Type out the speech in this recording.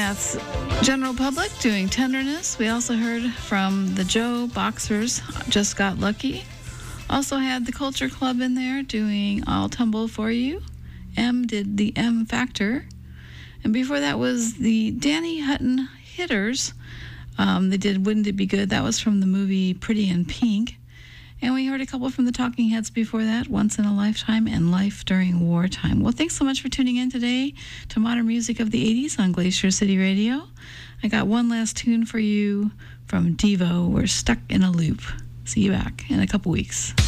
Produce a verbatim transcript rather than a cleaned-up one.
that's General Public doing Tenderness. We also heard from the Joe Boxers, Just Got Lucky. Also had the Culture Club in there doing I'll Tumble For You. M did the M Factor. And before that was the Danny Hutton Hitters. Um, they did Wouldn't It Be Good? That was from the movie Pretty in Pink. And we heard a couple from the Talking Heads before that, Once in a Lifetime and Life During Wartime. Well, thanks so much for tuning in today to Modern Music of the eighties on Glacier City Radio. I got one last tune for you from Devo. We're Stuck in a Loop. See you back in a couple weeks.